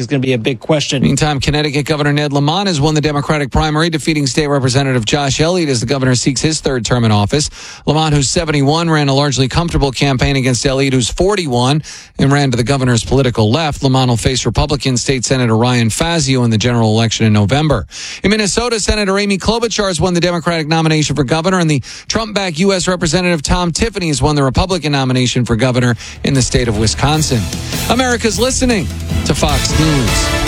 is going to be a big question. Meantime, Connecticut Governor Ned Lamont has won the Democratic primary, defeating State Representative Josh Elliott as the governor seeks his third term in office. Lamont, who's 71, ran a largely comfortable campaign against Elliott, who's 41, and ran to the governor's political left. Lamont will face Republican State Senator Ryan Fazio in the general election in November. In Minnesota, Senator Amy Klobuchar has won the Democratic nomination for governor, and the Trump-backed U.S. Representative Tom Tiffany has won the Republican nomination for governor in the state of Wisconsin. America's listening to Fox News.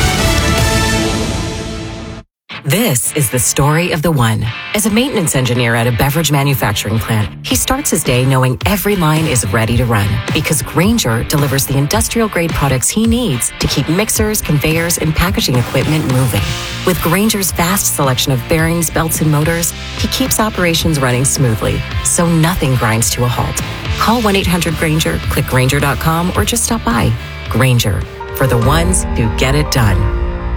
This is the story of the one. As a maintenance engineer at a beverage manufacturing plant, he starts his day knowing every line is ready to run because Grainger delivers the industrial-grade products he needs to keep mixers, conveyors, and packaging equipment moving. With Grainger's vast selection of bearings, belts, and motors, he keeps operations running smoothly, so nothing grinds to a halt. Call 1-800-GRAINGER, click Grainger.com, or just stop by. Grainger, for the ones who get it done.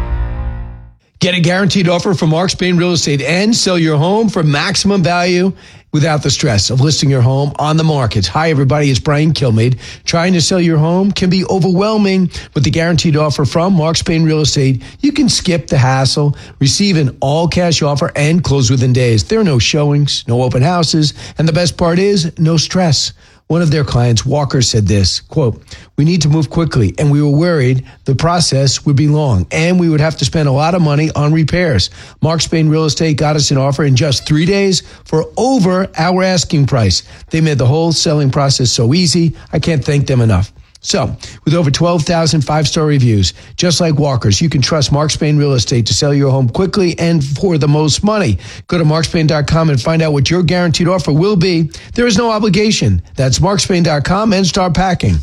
Get a guaranteed offer from Mark Spain Real Estate and sell your home for maximum value without the stress of listing your home on the market. Hi, everybody. It's Brian Kilmeade. Trying to sell your home can be overwhelming. With the guaranteed offer from Mark Spain Real Estate, you can skip the hassle, receive an all-cash offer, and close within days. There are no showings, no open houses, and the best part is no stress. One of their clients, Walker, said this, quote, "We need to move quickly, and we were worried the process would be long, and we would have to spend a lot of money on repairs. Mark Spain Real Estate got us an offer in just 3 days for over our asking price. They made the whole selling process so easy. I can't thank them enough." So, with over 12,000 five-star reviews, just like Walker's, you can trust Mark Spain Real Estate to sell your home quickly and for the most money. Go to markspain.com and find out what your guaranteed offer will be. There is no obligation. That's markspain.com and start packing.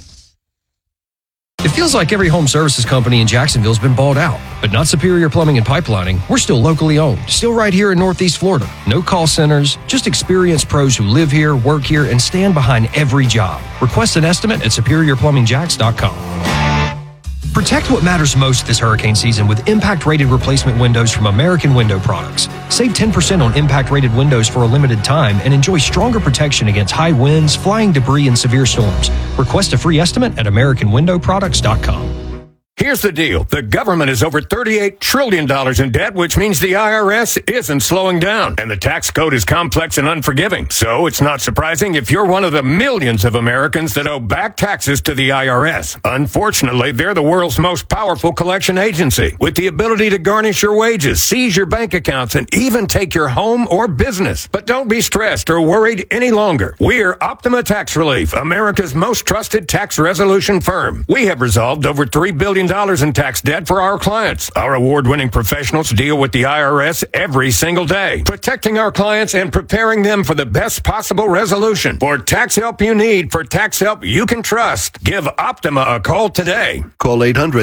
It feels like every home services company in Jacksonville's been bought out, but not Superior Plumbing and Pipelining. We're still locally owned, still right here in Northeast Florida. No call centers, just experienced pros who live here, work here, and stand behind every job. Request an estimate at SuperiorPlumbingJacks.com. Protect what matters most this hurricane season with impact-rated replacement windows from American Window Products. Save 10% on impact-rated windows for a limited time and enjoy stronger protection against high winds, flying debris, and severe storms. Request a free estimate at AmericanWindowProducts.com. Here's the deal. The government is over $38 trillion in debt, which means the IRS isn't slowing down. And the tax code is complex and unforgiving. So it's not surprising if you're one of the millions of Americans that owe back taxes to the IRS. Unfortunately, they're the world's most powerful collection agency, with the ability to garnish your wages, seize your bank accounts, and even take your home or business. But don't be stressed or worried any longer. We're Optima Tax Relief, America's most trusted tax resolution firm. We have resolved over $3 billion in tax debt for our clients. Our award-winning professionals deal with the IRS every single day, protecting our clients and preparing them for the best possible resolution. For tax help you need, for tax help you can trust, give Optima a call today. Call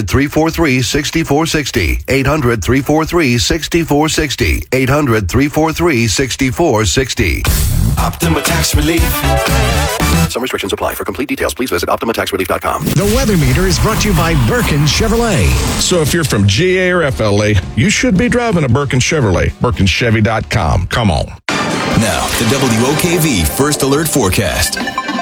800-343-6460. 800-343-6460. 800-343-6460. Optima Tax Relief. Some restrictions apply. For complete details, please visit OptimaTaxRelief.com. The Weather Meter is brought to you by Birkin Chevrolet. So if you're from GA or FLA, you should be driving a Birkin Chevrolet. BirkinChevy.com. Come on. Now, the WOKV First Alert Forecast.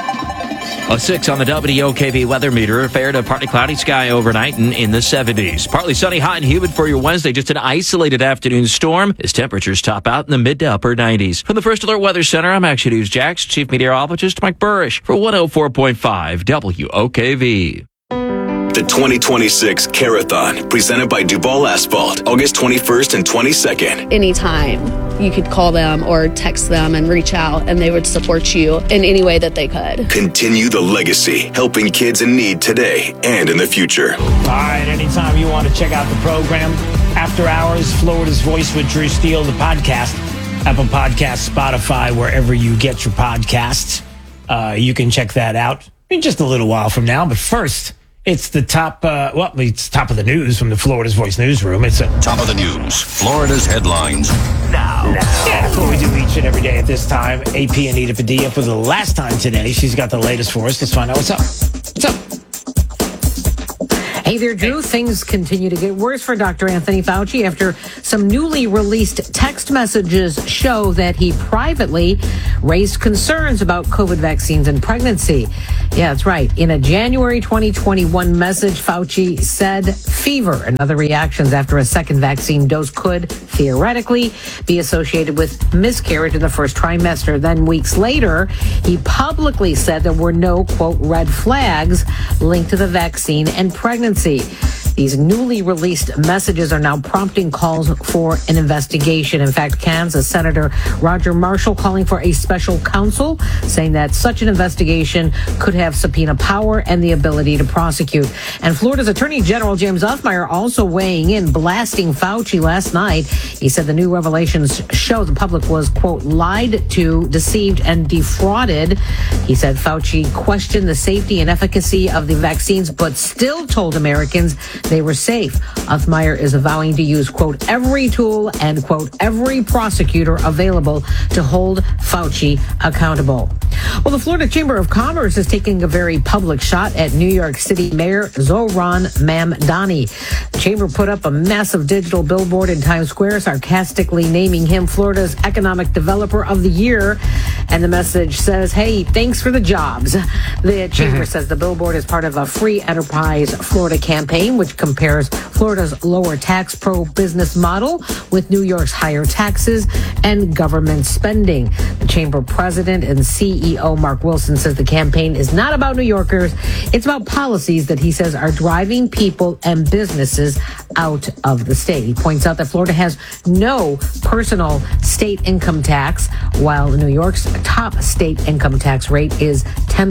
A 6 on the WOKV weather meter. Fair to partly cloudy sky overnight and in the 70s. Partly sunny, hot and humid for your Wednesday. Just an isolated afternoon storm as temperatures top out in the mid to upper 90s. From the First Alert Weather Center, I'm Action News Jax Chief Meteorologist Mike Burrish for 104.5 WOKV. The 2026 Carathon, presented by Duval Asphalt, August 21st and 22nd. Anytime you could call them or text them and reach out, and they would support you in any way that they could. Continue the legacy, helping kids in need today and in the future. All right, anytime you want to check out the program, After Hours, Florida's Voice with Drew Steele, the podcast, Apple Podcasts, Spotify, wherever you get your podcasts. You can check that out in just a little while from now. But first, it's the top, it's top of the news from the Florida's Voice newsroom. It's a top of the news, Florida's headlines. Now. Yeah, that's what we do each and every day at this time. AP Anita Padilla for the last time today. She's got the latest for us. Let's find out what's up. What's up? Hey there, Drew. Things continue to get worse for Dr. Anthony Fauci after some newly released text messages show that he privately raised concerns about COVID vaccines and pregnancy. Yeah, that's right. In a January 2021 message, Fauci said fever and other reactions after a second vaccine dose could theoretically be associated with miscarriage in the first trimester. Then weeks later, he publicly said there were no, quote, red flags linked to the vaccine and pregnancy. These newly released messages are now prompting calls for an investigation. In fact, Kansas Senator Roger Marshall calling for a special counsel, saying that such an investigation could have subpoena power and the ability to prosecute. And Florida's Attorney General James Othmeyer also weighing in, blasting Fauci last night. He said the new revelations show the public was, quote, lied to, deceived, and defrauded. He said Fauci questioned the safety and efficacy of the vaccines, but still told Americans they were safe. Othmeyer is vowing to use, quote, every tool and, quote, every prosecutor available to hold Fauci accountable. Well, the Florida Chamber of Commerce is taking a very public shot at New York City Mayor Zohran Mamdani. The chamber put up a massive digital billboard in Times Square, sarcastically naming him Florida's Economic Developer of the Year. And the message says, hey, thanks for the jobs. The chamber says the billboard is part of a Free Enterprise Florida campaign, which compares Florida's lower tax pro-business model with New York's higher taxes and government spending. The chamber president and CEO Mark Wilson says the campaign is not about New Yorkers. It's about policies that he says are driving people and businesses out of the state. He points out that Florida has no personal state income tax, while New York's top state income tax rate is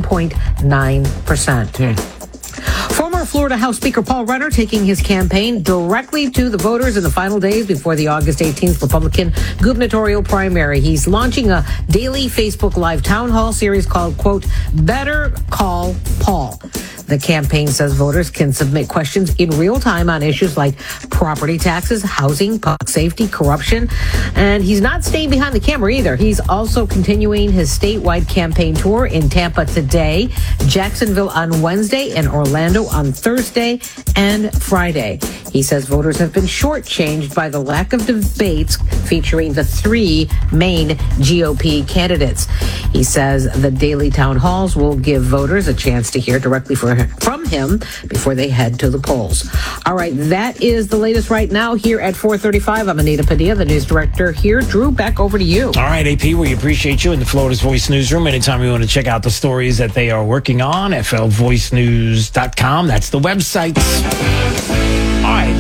10.9%. Former Florida House Speaker Paul Renner taking his campaign directly to the voters in the final days before the August 18th Republican gubernatorial primary. He's launching a daily Facebook Live town hall series called, quote, Better Call Paul. The campaign says voters can submit questions in real time on issues like property taxes, housing, public safety, corruption. And he's not staying behind the camera either. He's also continuing his statewide campaign tour in Tampa today, Jacksonville on Wednesday, and Orlando on Thursday and Friday. He says voters have been shortchanged by the lack of debates featuring the three main GOP candidates. He says the daily town halls will give voters a chance to hear directly from him before they head to the polls. All right, that is the latest right now here at 4:35. I'm Anita Padilla, the news director here. Drew, back over to you. All right, AP, we appreciate you in the Florida's Voice newsroom. Anytime you want to check out the stories that they are working on, flvoicenews.com. That's the website. All right,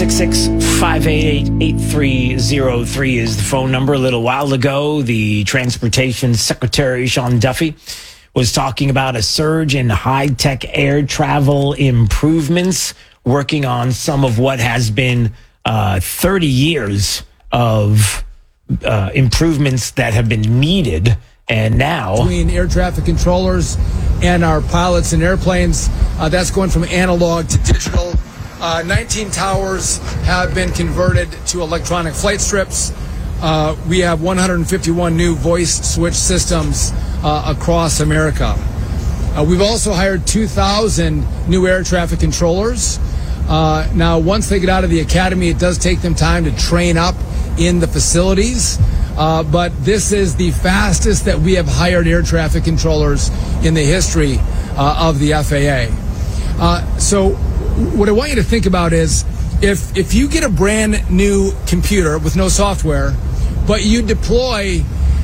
866-588-8303 is the phone number. A little while ago, the Transportation Secretary, Sean Duffy, was talking about a surge in high-tech air travel improvements, working on some of what has been 30 years of improvements that have been needed. And now, between air traffic controllers and our pilots and airplanes, that's going from analog to digital. 19 towers have been converted to electronic flight strips. We have 151 new voice switch systems across America. We've also hired 2,000 new air traffic controllers. Now, once they get out of the academy, it does take them time to train up in the facilities. But this is the fastest that we have hired air traffic controllers in the history of the FAA. So what I want you to think about is if you get a brand new computer with no software, but you deploy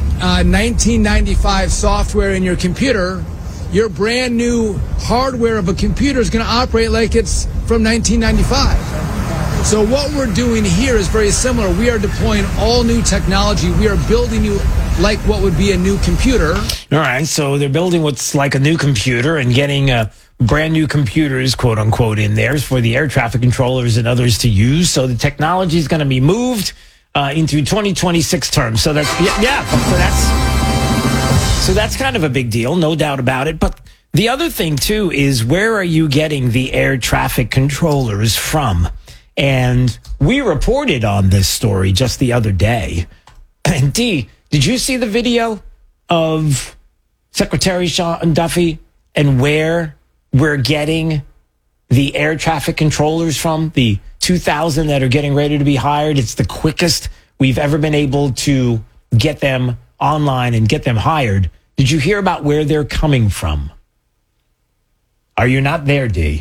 1995 software in your computer, your brand new hardware of a computer is going to operate like it's from 1995. So what we're doing here is very similar. We are deploying all new technology. We are building you like what would be a new computer. All right, so they're building what's like a new computer and getting brand new computers, quote unquote, in there for the air traffic controllers and others to use. So the technology is going to be moved into 2026 terms. So that's so that's kind of a big deal, no doubt about it. But the other thing too is, where are you getting the air traffic controllers from? And we reported on this story just the other day. And Dee, did you see the video of Secretary Sean Duffy and where we're getting the air traffic controllers from, the 2,000 that are getting ready to be hired. It's the quickest we've ever been able to get them online and get them hired. Did you hear about where they're coming from? Are you not there, D?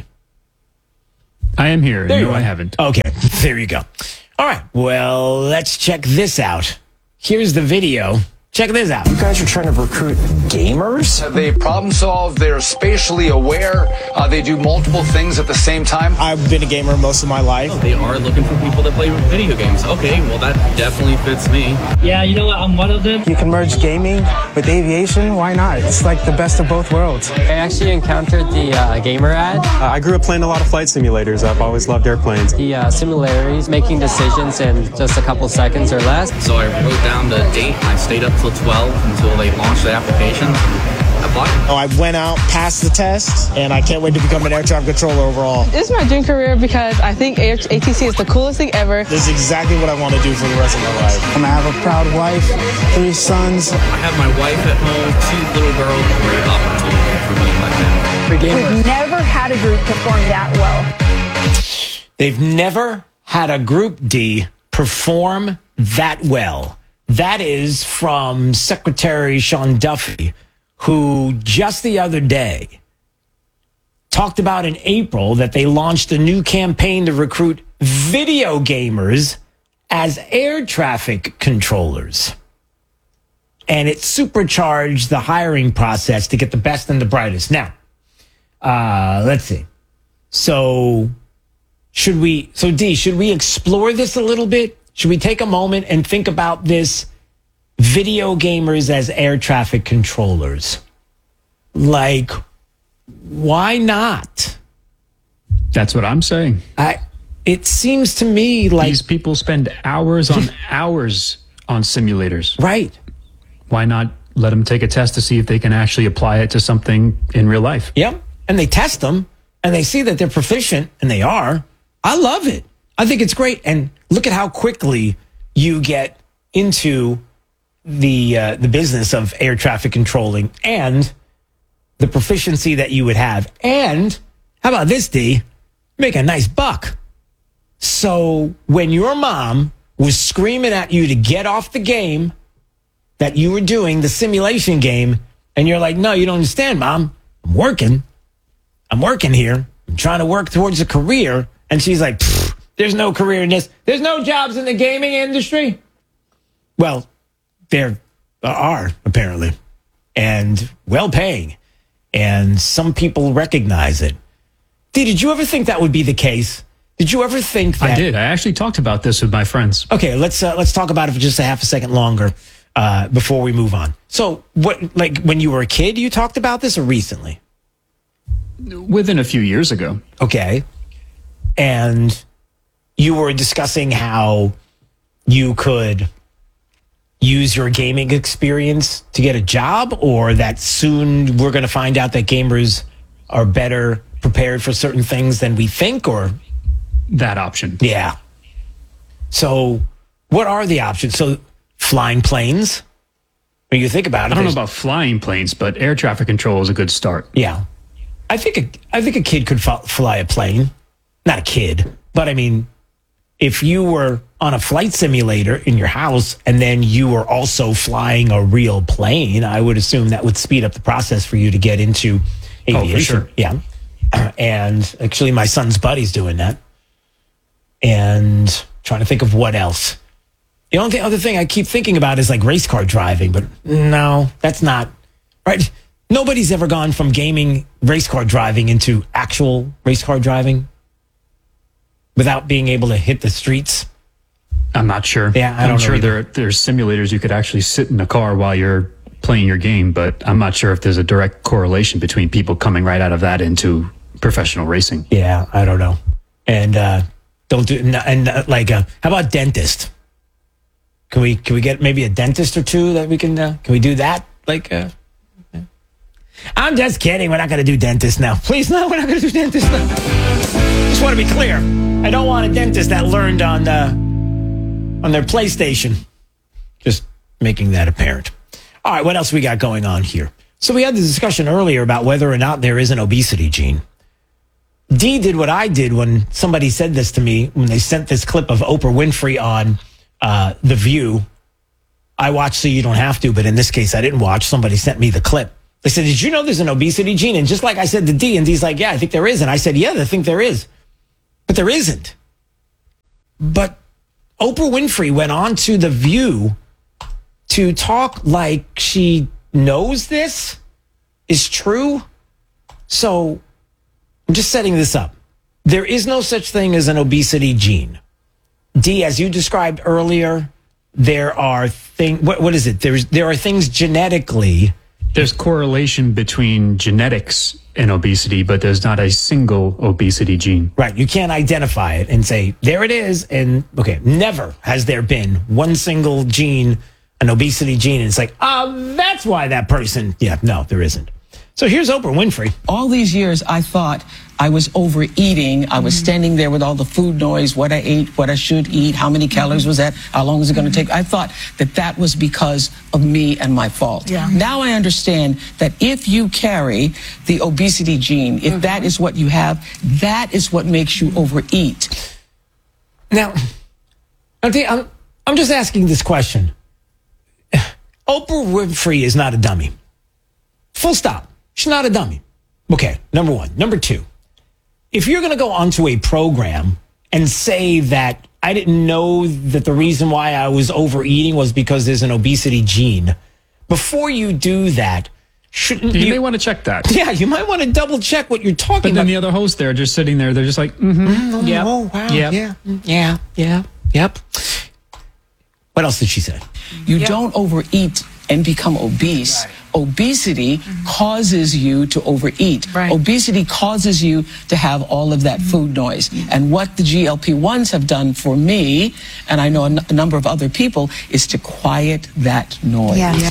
I am here. There no, I haven't. Okay, there you go. All right, well, let's check this out. Here's the video. Check this out. You guys are trying to recruit gamers? They problem solve, they're spatially aware, they do multiple things at the same time. I've been a gamer most of my life. They are looking for people that play video games. Okay, well that definitely fits me. Yeah, you know what, I'm one of them. You can merge gaming with aviation, why not? It's like the best of both worlds. I actually encountered the gamer ad. I grew up playing a lot of flight simulators. I've always loved airplanes. The similarities, making decisions in just a couple seconds or less. So I wrote down the date. I stayed up till 12 until they launched the application. I went out, passed the test, and I can't wait to become an air traffic controller overall. This is my dream career because I think ATC is the coolest thing ever. This is exactly what I want to do for the rest of my life. I have a proud wife, 3 sons. I have my wife at home, 2 little girls. Great opportunity for me and my family. We've never had a group perform that well. They've never had a group, D, perform that well. That is from Secretary Sean Duffy, who just the other day talked about in April that they launched a new campaign to recruit video gamers as air traffic controllers. And it supercharged the hiring process to get the best and the brightest. Now, let's see. So D, should we explore this a little bit? Should we take a moment and think about this video gamers as air traffic controllers? Like, why not? That's what I'm saying. It seems to me like these people spend hours on hours on simulators. Right. Why not let them take a test to see if they can actually apply it to something in real life? Yep. And they test them and they see that they're proficient, and they are. I love it. I think it's great. And look at how quickly you get into the business of air traffic controlling and the proficiency that you would have. And how about this, D? Make a nice buck. So when your mom was screaming at you to get off the game that you were doing, the simulation game, and you're like, no, you don't understand, Mom. I'm working here. I'm trying to work towards a career. And she's like, there's no career in this. There's no jobs in the gaming industry. Well, there are, apparently, and well-paying. And some people recognize it. Did you ever think that would be the case? Did you ever think that? I did. I actually talked about this with my friends. Okay, let's talk about it for just a half a second longer before we move on. So, what, like when you were a kid, you talked about this, or recently? Within a few years ago. Okay. And you were discussing how you could use your gaming experience to get a job, or that soon we're going to find out that gamers are better prepared for certain things than we think, or that option. Yeah. So what are the options? So flying planes, when you think about it. I don't know about flying planes, but air traffic control is a good start. Yeah. I think a kid could fly a plane. Not a kid, but I mean, if you were on a flight simulator in your house and then you were also flying a real plane, I would assume that would speed up the process for you to get into aviation. Oh, for sure. Yeah. And actually, my son's buddy's doing that. And trying to think of what else. The only other thing I keep thinking about is like race car driving, but no, that's not right. Nobody's ever gone from gaming race car driving into actual race car driving without being able to hit the streets. I'm not sure. Yeah, I'm sure there's simulators you could actually sit in a car while you're playing your game, but I'm not sure if there's a direct correlation between people coming right out of that into professional racing. Yeah, I don't know. And how about dentist? Can we get maybe a dentist or two that we can we do that? I'm just kidding. We're not going to do dentist now. Please, no, we're not going to do dentist now. Just want to be clear. I don't want a dentist that learned on their PlayStation. Just making that apparent. All right, what else we got going on here? So we had the discussion earlier about whether or not there is an obesity gene. Dee did what I did when somebody said this to me, when they sent this clip of Oprah Winfrey on The View. I watched So You Don't Have To, but in this case, I didn't watch. Somebody sent me the clip. They said, did you know there's an obesity gene? And just like I said to Dee, and Dee's like, yeah, I think there is. And I said, yeah, I think there is. But there isn't. But Oprah Winfrey went on to The View to talk like she knows this is true. So I'm just setting this up. There is no such thing as an obesity gene. Dee, as you described earlier, there are things, what is it? There are things genetically. There's correlation between genetics and obesity, but there's not a single obesity gene. Right. You can't identify it and say, there it is. And okay, never has there been one single gene, an obesity gene. And it's like, that's why that person. Yeah, no, there isn't. So here's Oprah Winfrey. All these years, I thought I was overeating. I was standing there with all the food noise, what I ate, what I should eat, how many calories was that, how long was it going to take. I thought that was because of me and my fault. Yeah. Now I understand that if you carry the obesity gene, if that is what you have, that is what makes you overeat. Now, I'm just asking this question. Oprah Winfrey is not a dummy. Full stop. She's not a dummy. Okay, number one. Number two, if you're going to go onto a program and say that I didn't know that the reason why I was overeating was because there's an obesity gene, before you do that, shouldn't you? You may want to check that. Yeah, you might want to double check what you're talking about. But then the other hosts there are just sitting there. They're just like, yeah. Oh, wow. Yep. Yeah. Yep. What else did she say? You don't overeat and become obese. Right. Obesity causes you to overeat. Right. Obesity causes you to have all of that food noise. And what the GLP-1s have done for me, and I know a number of other people, is to quiet that noise. Yeah.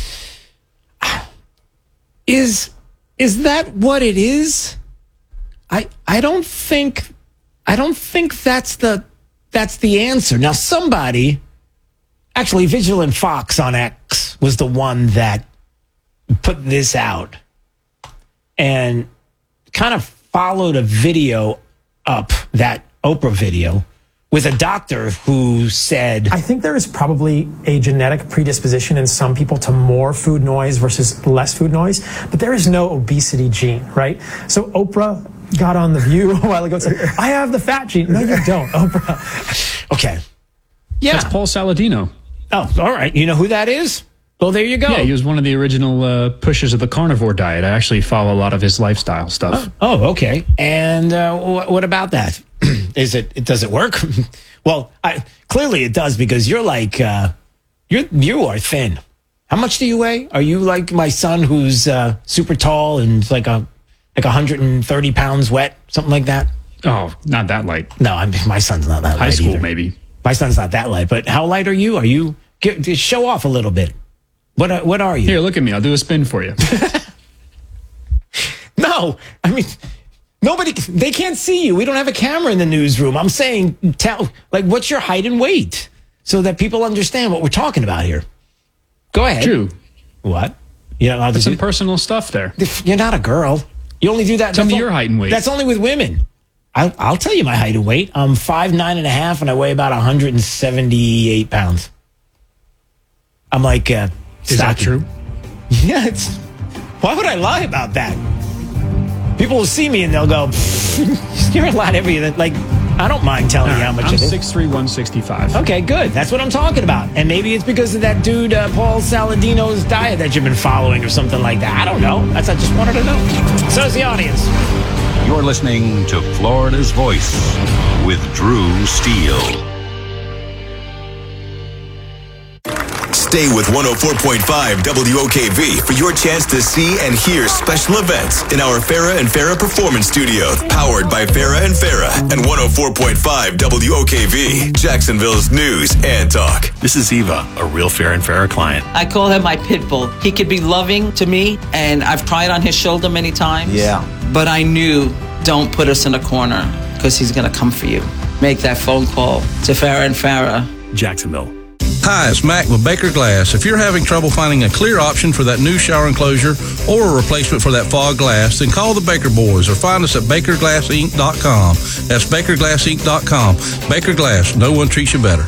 Is that what it is? I don't think that's the answer. Now somebody, actually Vigilant Fox on X was the one that put this out and kind of followed a video up, that Oprah video, with a doctor who said, I think there is probably a genetic predisposition in some people to more food noise versus less food noise, but there is no obesity gene, right? So Oprah got on The View a while ago and said, I have the fat gene. No, you don't, Oprah. Okay. Yeah. That's Paul Saladino. Oh, all right. You know who that is? Well, there you go. Yeah, he was one of the original pushers of the carnivore diet. I actually follow a lot of his lifestyle stuff. Oh, okay. And what about that? Does it work? Well, clearly it does, because you're like you are thin. How much do you weigh? Are you like my son, who's super tall and like 130 pounds wet, something like that? Oh, not that light. No, my son's not that light. High school, either. Maybe. My son's not that light. But how light are you? Are you? Show off a little bit. What are you? Here, look at me. I'll do a spin for you. No, I mean, they can't see you. We don't have a camera in the newsroom. I'm saying, what's your height and weight so that people understand what we're talking about here. Go ahead. Drew. What? There's some personal stuff there. You're not a girl. You only do that. Tell me your height and weight. That's only with women. I'll tell you my height and weight. I'm 5'9.5", and I weigh about 178 pounds. I'm like, is that true? Yeah, why would I lie about that? People will see me and they'll go, you're a lot heavier than, I don't mind telling you how much it is. I'm 6'3", 165. Okay, good. That's what I'm talking about. And maybe it's because of that dude, Paul Saladino's diet that you've been following or something like that. I don't know. I just wanted to know. So does the audience. You're listening to Florida's Voice with Drew Steele. Stay with 104.5 WOKV for your chance to see and hear special events in our Farrah and Farrah Performance Studio, powered by Farrah and Farrah and 104.5 WOKV, Jacksonville's news and talk. This is Eva, a real Farrah and Farrah client. I call him my pit bull. He could be loving to me, and I've cried on his shoulder many times. Yeah. But I knew, don't put us in a corner, because he's going to come for you. Make that phone call to Farrah and Farrah. Jacksonville. Hi, it's Mac with Baker Glass. If you're having trouble finding a clear option for that new shower enclosure or a replacement for that fog glass, then call the Baker Boys or find us at BakerGlassInc.com. That's BakerGlassInc.com. Baker Glass, no one treats you better.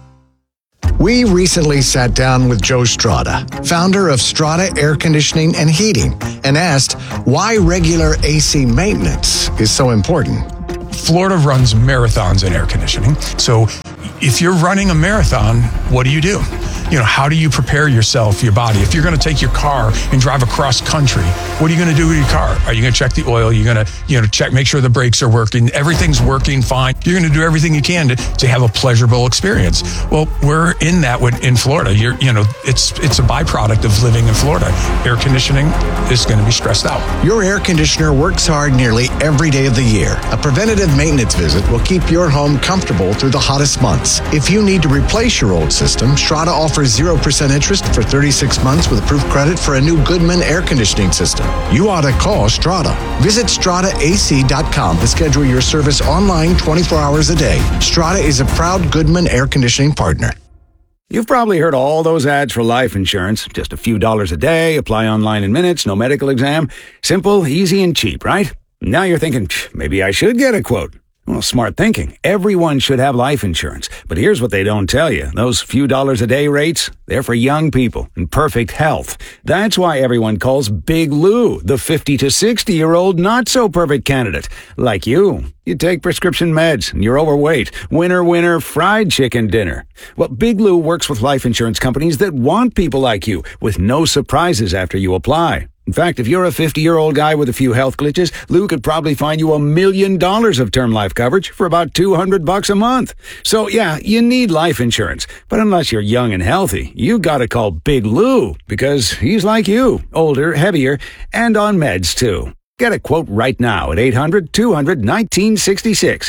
We recently sat down with Joe Strada, founder of Strada Air Conditioning and Heating, and asked why regular AC maintenance is so important. Florida runs marathons in air conditioning. So if you're running a marathon, what do? How do you prepare yourself, your body? If you're going to take your car and drive across country, what are you going to do with your car? Are you going to check the oil? You're going to, check, make sure the brakes are working. Everything's working fine. You're going to do everything you can to have a pleasurable experience. Well, we're in that in Florida. It's a byproduct of living in Florida. Air conditioning is going to be stressed out. Your air conditioner works hard nearly every day of the year. A preventative maintenance visit will keep your home comfortable through the hottest months. If you need to replace your old system, Strada offers 0% interest for 36 months with approved credit for a new Goodman air conditioning system. You ought to call Strada. Visit StradaAC.com to schedule your service online 24 hours a day. Strada is a proud Goodman air conditioning partner. You've probably heard all those ads for life insurance. Just a few dollars a day, apply online in minutes, no medical exam. Simple, easy, and cheap, right? Now you're thinking, maybe I should get a quote. Well, smart thinking. Everyone should have life insurance. But here's what they don't tell you. Those few dollars a day rates, they're for young people in perfect health. That's why everyone calls Big Lou the 50 to 60-year-old not-so-perfect candidate. Like you. You take prescription meds and you're overweight. Winner, fried chicken dinner. Well, Big Lou works with life insurance companies that want people like you with no surprises after you apply. In fact, if you're a 50-year-old guy with a few health glitches, Lou could probably find you $1 million of term life coverage for about $200 a month. So yeah, you need life insurance. But unless you're young and healthy, you gotta call Big Lou because he's like you, older, heavier, and on meds too. Get a quote right now at 800-200-1966,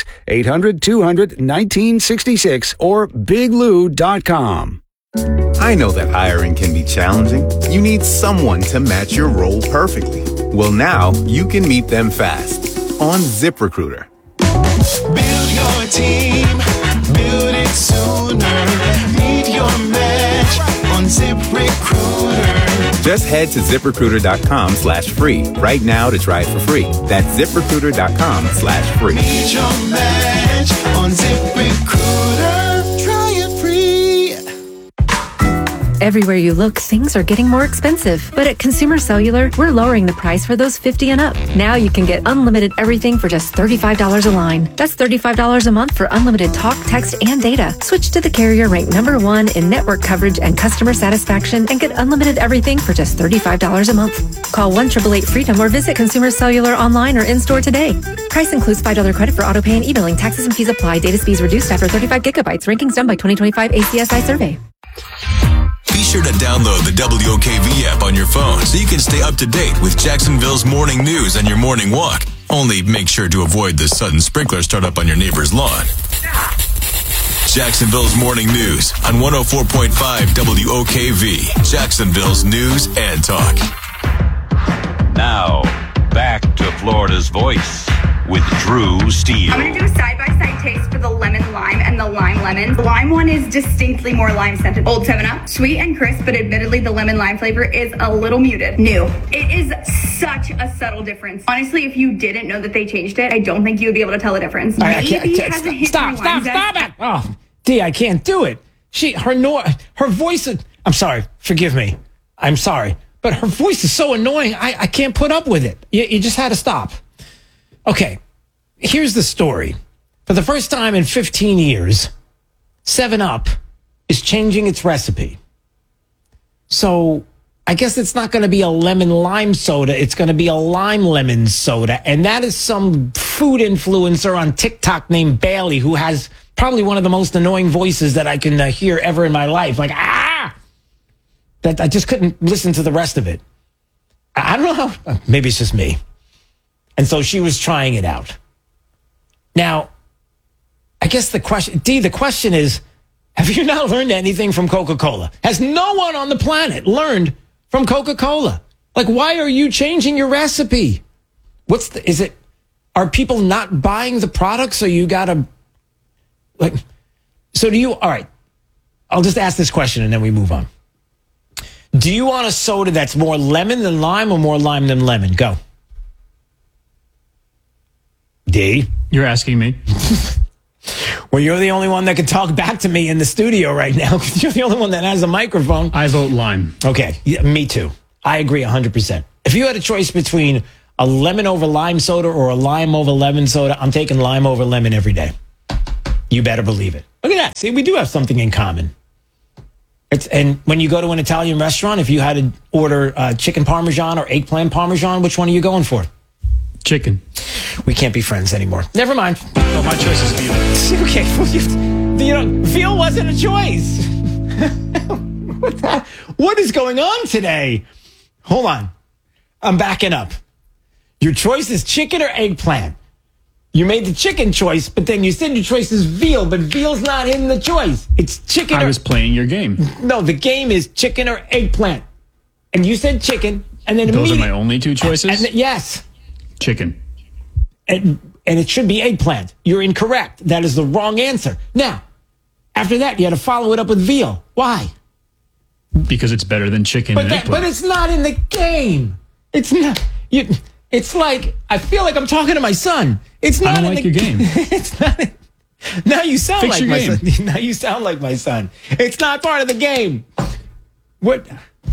800-200-1966, or biglou.com. I know that hiring can be challenging. You need someone to match your role perfectly. Well, now you can meet them fast on ZipRecruiter. Build your team, build it sooner. Meet your match on ZipRecruiter. Just head to ZipRecruiter.com/free right now to try it for free. That's ZipRecruiter.com/free. Meet your match on ZipRecruiter. Try it free. Everywhere you look, things are getting more expensive. But at Consumer Cellular, we're lowering the price for those 50 and up. Now you can get unlimited everything for just $35 a line. That's $35 a month for unlimited talk, text, and data. Switch to the carrier ranked #1 in network coverage and customer satisfaction and get unlimited everything for just $35 a month. Call 1-888-FREEDOM or visit Consumer Cellular online or in-store today. Price includes $5 credit for auto pay and e-billing. Taxes and fees apply. Data speeds reduced after 35 gigabytes. Rankings done by 2025 ACSI survey. Be sure to download the WOKV app on your phone so you can stay up to date with Jacksonville's morning news on your morning walk. Only make sure to avoid the sudden sprinkler startup on your neighbor's lawn. Jacksonville's morning news on 104.5 WOKV, Jacksonville's news and talk. Now, back to Florida's Voice with Drew Steele. I'm going to do a side-by-side taste for the lemon lime and the lime lemon. The lime one is distinctly more lime scented. Old 7-Up, sweet and crisp, but admittedly the lemon lime flavor is a little muted. New. It is such a subtle difference. Honestly, if you didn't know that they changed it, I don't think you would be able to tell the difference. Stop it. Oh, D, I can't do it. Her voice, I'm sorry, forgive me. I'm sorry. But her voice is so annoying, I can't put up with it. You just had to stop. Okay, here's the story. For the first time in 15 years, 7-Up is changing its recipe. So I guess it's not going to be a lemon lime soda. It's going to be a lime lemon soda. And that is some food influencer on TikTok named Bailey, who has probably one of the most annoying voices that I can hear ever in my life. Like, that I just couldn't listen to the rest of it. I don't know how. Maybe it's just me. And so she was trying it out. Now, I guess the question is, have you not learned anything from Coca-Cola? Has no one on the planet learned from Coca-Cola? Like, why are you changing your recipe? Are people not buying the product? So you gotta, all right. I'll just ask this question and then we move on. Do you want a soda that's more lemon than lime or more lime than lemon? Go. D? You're asking me? Well, you're the only one that can talk back to me in the studio right now because you're the only one that has a microphone. I vote lime. Okay, yeah, me too. I agree 100%. If you had a choice between a lemon over lime soda or a lime over lemon soda, I'm taking lime over lemon every day. You better believe it. Look at that. See, we do have something in common. And when you go to an Italian restaurant, if you had to order chicken parmesan or eggplant parmesan, which one are you going for? Chicken. We can't be friends anymore. Never mind. Well, my choice is veal. Okay, veal wasn't a choice. What is going on today? Hold on. I'm backing up. Your choice is chicken or eggplant. You made the chicken choice, but then you said your choice is veal, but veal's not in the choice. It's chicken I was playing your game. No, the game is chicken or eggplant. And you said chicken, and then those are my only two choices? Yes. Chicken. And it should be eggplant. You're incorrect. That is the wrong answer. Now, after that, you had to follow it up with veal. Why? Because it's better than chicken and eggplant. But it's not in the game. It's not. It's like, I feel like I'm talking to my son. It's not I don't like your game. It's not. Now you sound Fix like your my game. son. Now you sound like my son. It's not part of the game. What?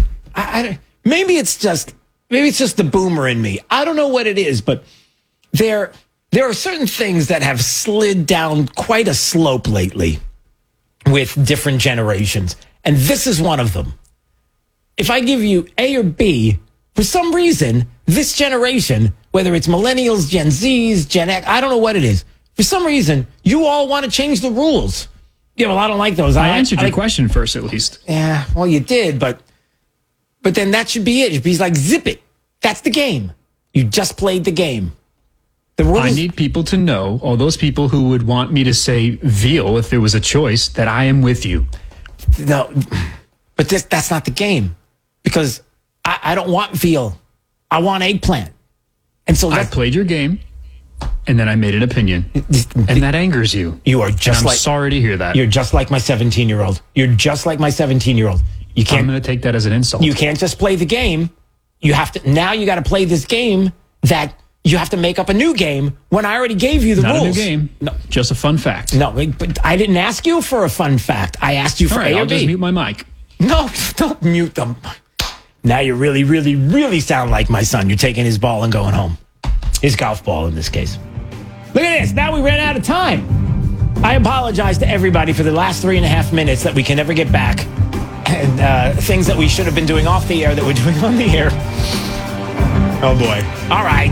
Maybe it's just the boomer in me. I don't know what it is, but there are certain things that have slid down quite a slope lately with different generations. And this is one of them. If I give you A or B, for some reason, this generation, whether it's millennials, Gen Zs, Gen X, I don't know what it is. For some reason, you all want to change the rules. Yeah, well, I don't like those. I answered your question first, at least. Yeah, well, you did, but then that should be it. He's like, zip it. That's the game. You just played the game. The rules. I need people to know, all those people who would want me to say veal if there was a choice, that I am with you. No, but that's not the game. Because I don't want veal. I want eggplant. And so I played your game, and then I made an opinion. And that angers you. You are just I'm sorry to hear that. You're just like my 17-year-old. You're just like my 17-year-old. You can't. I'm going to take that as an insult. You can't just play the game. You have to. Now you got to play this game that you have to make up a new game when I already gave you the rules. Not a new game. No, just a fun fact. No, but I didn't ask you for a fun fact. I asked you for A or B. I'll just mute my mic. No, don't mute them. Now you really, really, really sound like my son. You're taking his ball and going home. His golf ball in this case. Look at this. Now we ran out of time. I apologize to everybody for the last 3.5 minutes that we can never get back. And things that we should have been doing off the air that we're doing on the air. Oh, boy. All right.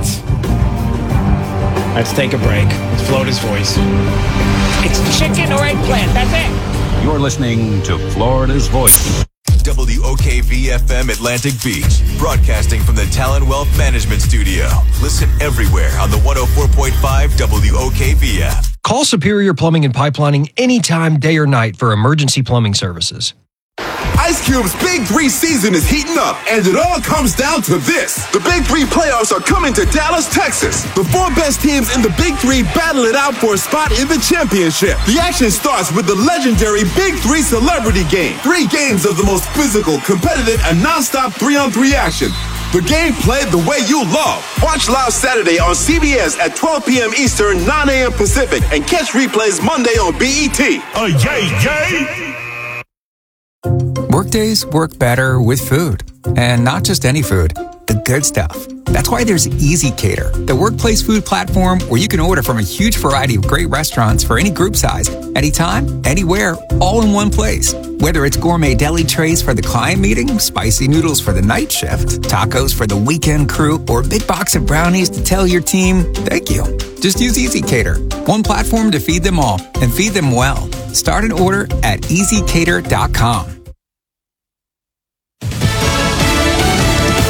Let's take a break. Let's float his voice. It's chicken or eggplant. That's it. You're listening to Florida's Voice. WOKV-FM Atlantic Beach, broadcasting from the Talon Wealth Management Studio. Listen everywhere on the 104.5 WOKV app. Call Superior Plumbing and Pipelining anytime, day or night for emergency plumbing services. Ice Cube's Big 3 season is heating up, and it all comes down to this. The Big 3 playoffs are coming to Dallas, Texas. The 4 best teams in the Big 3 battle it out for a spot in the championship. The action starts with the legendary Big 3 Celebrity Game. 3 games of the most physical, competitive, and nonstop 3-on-3 action. The game played the way you love. Watch live Saturday on CBS at 12 p.m. Eastern, 9 a.m. Pacific, and catch replays Monday on BET. Yay! Workdays work better with food. And not just any food, the good stuff. That's why there's Easy Cater, the workplace food platform where you can order from a huge variety of great restaurants for any group size, anytime, anywhere, all in one place. Whether it's gourmet deli trays for the client meeting, spicy noodles for the night shift, tacos for the weekend crew, or a big box of brownies to tell your team, thank you. Just use Easy Cater, one platform to feed them all and feed them well. Start an order at easycater.com.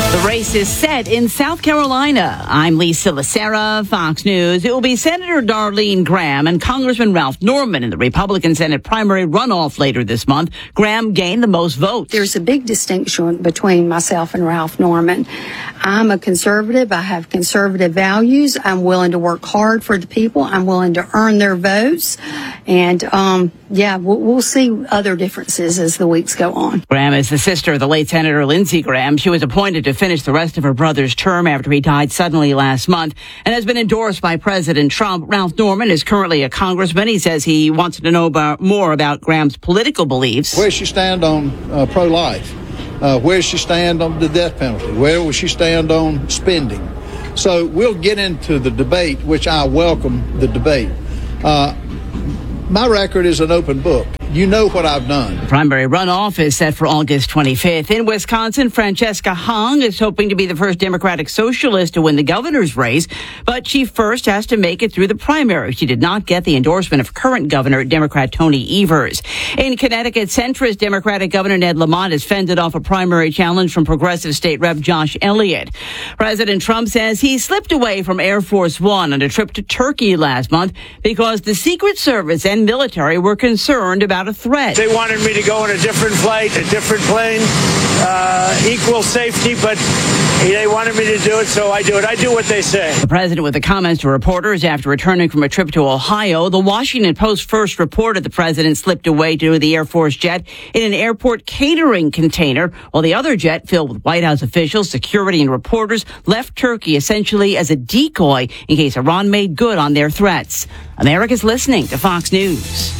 The race is set in South Carolina. I'm Lisa Lacera, Fox News. It will be Senator Darlene Graham and Congressman Ralph Norman in the Republican Senate primary runoff later this month. Graham gained the most votes. There's a big distinction between myself and Ralph Norman. I'm a conservative. I have conservative values. I'm willing to work hard for the people. I'm willing to earn their votes. And, we'll see other differences as the weeks go on. Graham is the sister of the late Senator Lindsey Graham. She was appointed to finish the rest of her brother's term after he died suddenly last month and has been endorsed by President Trump. Ralph Norman is currently a congressman. He says he wants to know more about Graham's political beliefs. Where does she stand on pro-life? Where does she stand on the death penalty? Where will she stand on spending? So we'll get into the debate, which I welcome the debate. My record is an open book. You know what I've done. The primary runoff is set for August 25th. In Wisconsin, Francesca Hong is hoping to be the first Democratic socialist to win the governor's race, but she first has to make it through the primary. She did not get the endorsement of current governor, Democrat Tony Evers. In Connecticut, centrist Democratic Governor Ned Lamont has fended off a primary challenge from progressive state rep Josh Elliott. President Trump says he slipped away from Air Force One on a trip to Turkey last month because the Secret Service and military were concerned about a threat. They wanted me to go on a different flight, a different plane, equal safety, but they wanted me to do it, so I do it. I do what they say. The president with the comments to reporters after returning from a trip to Ohio. The Washington Post first reported the president slipped away to the Air Force jet in an airport catering container, while the other jet, filled with White House officials, security, and reporters, left Turkey essentially as a decoy in case Iran made good on their threats. America's listening to Fox News.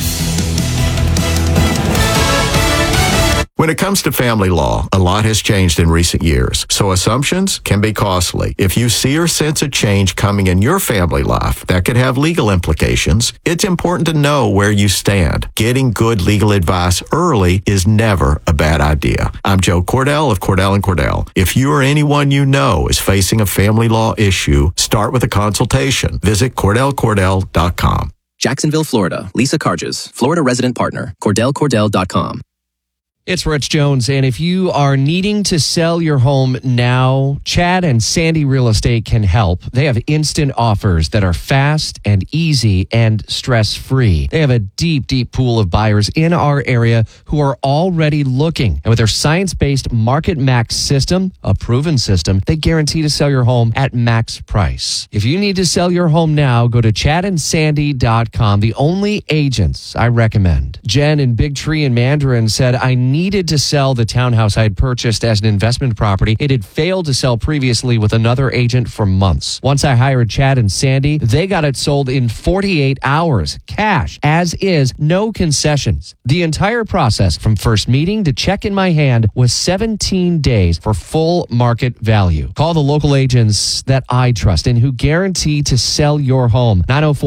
When it comes to family law, a lot has changed in recent years, so assumptions can be costly. If you see or sense a change coming in your family life that could have legal implications, it's important to know where you stand. Getting good legal advice early is never a bad idea. I'm Joe Cordell of Cordell & Cordell. If you or anyone you know is facing a family law issue, start with a consultation. Visit CordellCordell.com. Jacksonville, Florida. Lisa Carges, Florida resident partner. CordellCordell.com. It's Rich Jones, and if you are needing to sell your home now, Chad and Sandy Real Estate can help. They have instant offers that are fast and easy and stress-free. They have a deep, deep pool of buyers in our area who are already looking. And with their science-based Market Max system, a proven system, they guarantee to sell your home at max price. If you need to sell your home now, go to chadandsandy.com, the only agents I recommend. Jen in Big Tree in Mandarin said, I needed to sell the townhouse I had purchased as an investment property. It had failed to sell previously with another agent for months. Once I hired Chad and Sandy, they got it sold in 48 hours. Cash, as is, no concessions. The entire process from first meeting to check in my hand was 17 days for full market value. Call the local agents that I trust and who guarantee to sell your home.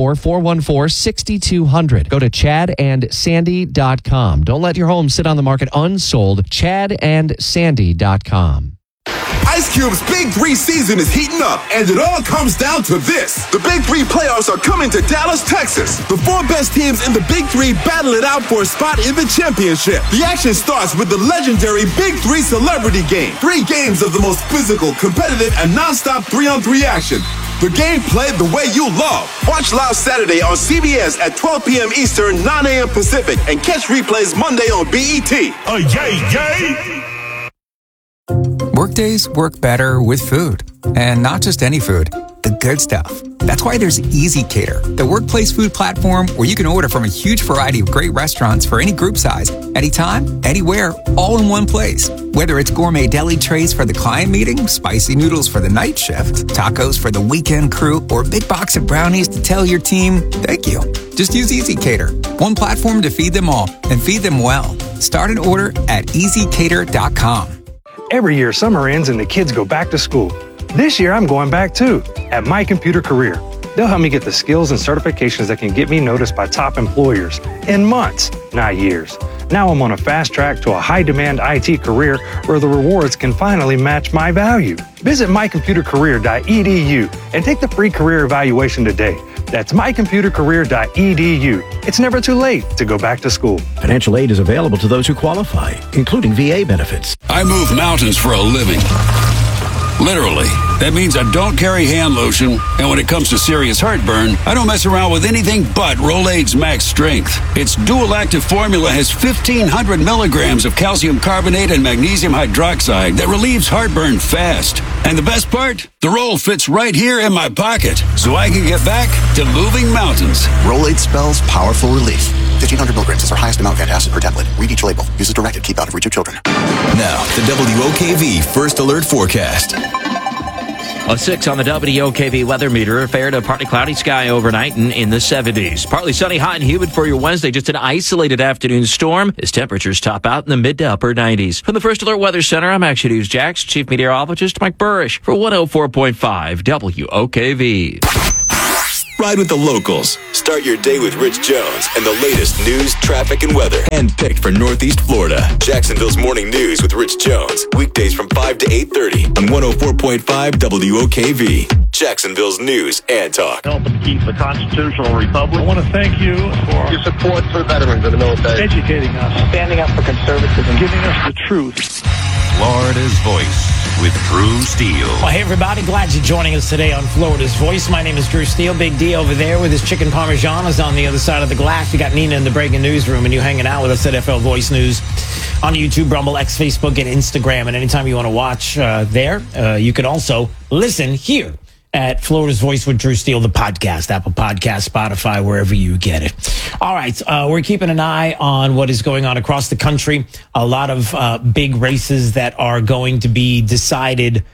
904-414-6200. Go to chadandsandy.com. Don't let your home sit on the market unsold. chadandsandy.com. Ice Cube's Big 3 season is heating up, and it all comes down to this. The Big 3 playoffs are coming to Dallas, Texas. The 4 best teams in the Big 3 battle it out for a spot in the championship. The action starts with the legendary Big 3 Celebrity Game. 3 games of the most physical, competitive, and non-stop 3-on-3 action. The game played the way you love. Watch live Saturday on CBS at 12 p.m. Eastern, 9 a.m. Pacific, and catch replays Monday on BET. Oh, yay, yay! Workdays work better with food. And not just any food, the good stuff. That's why there's EasyCater, the workplace food platform where you can order from a huge variety of great restaurants for any group size, anytime, anywhere, all in one place. Whether it's gourmet deli trays for the client meeting, spicy noodles for the night shift, tacos for the weekend crew, or a big box of brownies to tell your team, thank you. Just use EasyCater, one platform to feed them all and feed them well. Start an order at easycater.com. Every year, summer ends and the kids go back to school. This year, I'm going back too, at My Computer Career. They'll help me get the skills and certifications that can get me noticed by top employers in months, not years. Now I'm on a fast track to a high-demand IT career where the rewards can finally match my value. Visit mycomputercareer.edu and take the free career evaluation today. That's mycomputercareer.edu. It's never too late to go back to school. Financial aid is available to those who qualify, including VA benefits. I move mountains for a living. Literally. That means I don't carry hand lotion, and when it comes to serious heartburn, I don't mess around with anything but Rolaids Max Strength. Its dual-active formula has 1,500 milligrams of calcium carbonate and magnesium hydroxide that relieves heartburn fast. And the best part? The roll fits right here in my pocket, so I can get back to moving mountains. Rolaids spells powerful relief. 1,500 milligrams is our highest amount of antacid per tablet. Read each label. Use as directed. Keep out of reach of children. Now, the WOKV First Alert Forecast. A 6 on the WOKV weather meter. Fair to partly cloudy sky overnight and in the 70s. Partly sunny, hot and humid for your Wednesday. Just an isolated afternoon storm as temperatures top out in the mid to upper 90s. From the First Alert Weather Center, I'm Action News Jax Chief Meteorologist Mike Burrish for 104.5 WOKV. Ride with the locals. Start your day with Rich Jones and the latest news, traffic, and weather. Handpicked for Northeast Florida. Jacksonville's Morning News with Rich Jones. Weekdays from 5 to 8:30 on 104.5 WOKV. Jacksonville's news and talk. Helping keep the constitutional republic. I want to thank you for your support for veterans in the military. Educating us. Standing up for conservatism. Giving us the truth. Florida's Voice with Drew Steele. Well, hey, everybody. Glad you're joining us today on Florida's Voice. My name is Drew Steele. Big D over there with his chicken parmesan is on the other side of the glass. You got Nina in the breaking news room, and you hanging out with us at FL Voice News on YouTube, Rumble, X, Facebook, and Instagram. And anytime you want to watch there, you can also listen here at Florida's Voice with Drew Steele, the podcast, Apple Podcast, Spotify, wherever you get it. All right, we're keeping an eye on what is going on across the country. A lot of big races that are going to be decided